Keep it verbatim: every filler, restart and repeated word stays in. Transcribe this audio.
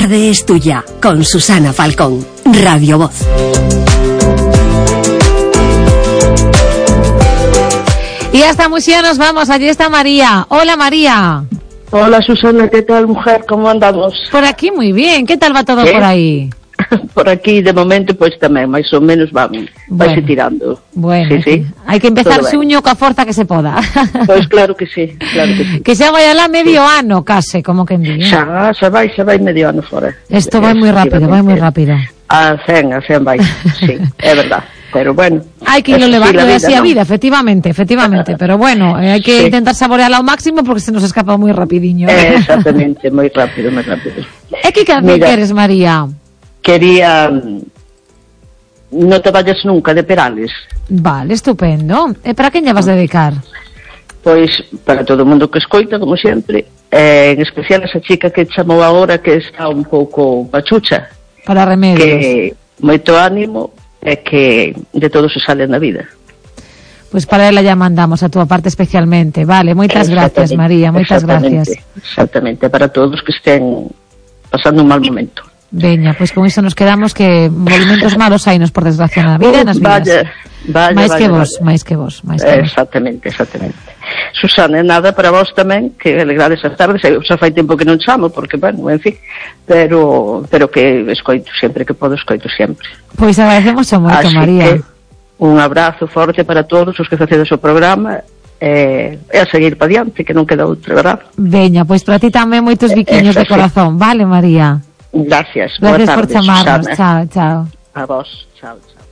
tarde es tuya, con Susana Falcón, Radio Voz. Y hasta Muxía nos vamos, allí está María. Hola, María. Hola, Susana, ¿qué tal, mujer? ¿Cómo andamos? Por aquí muy bien, ¿qué tal va todo ¿Eh? por ahí? Por aquí, de momento, pois tamén, máis ou menos van, vai Bueno. tirando. Bueno, Sí, sí. hai que empezar Todo ben. suño coa forza que se poda. Pois claro que sí, claro que sí. Que xa vai alá medio ano, case, como que en di. Xa, xa vai, xa vai medio ano fora. Isto vai moi rápido, vai moi rápido. A cen, a cen vai, sí, é verdad. Pero bueno. Hai que irlo eso sí, levando la de así a ¿no? vida, efectivamente, efectivamente. Pero bueno, eh, hai que Sí. intentar saborearla ao máximo porque se nos escapa moi rapidiño. Eh, exactamente, moi rápido, moi rápido. E que canción Mira. queres, María? Quería... No te vayas nunca, de Perales. Vale, estupendo. E para quen lle vas dedicar? Pois para todo o mundo que escoita, como sempre, eh, en especial esa chica que chamou agora que está un pouco pachucha, Para remedios. que moito ánimo e que de todo se sale na vida. Pois para ela ya mandamos a túa parte especialmente. Vale, moitas gracias, Exactamente, María, moitas gracias. exactamente, Exactamente, para todos que estén pasando un mal momento. Veña, pois con iso nos quedamos que movimentos malos hainos por desgracia na vida e nas vidas. Vaya, vaya, máis vaya, que vos, vaya. máis que vos, máis que vos. Exactamente, exactamente. Susana, nada para vos tamén, que alegrades as tardes, eu xa fai tempo que non chamo, porque, bueno, en fin, pero pero que escoito sempre, que podo escoito sempre. Pois agradecemos moito, Así María. que un abrazo forte para todos os que facedes o programa, e, e a seguir pa diante, que non queda outra, verdad? Veña, pois para ti tamén moitos biquiños Eso de sí. corazón, vale, María? Gracias, Gracias boa por tarde, chamarnos, Susana. chao, chao. A vos, chao, chao.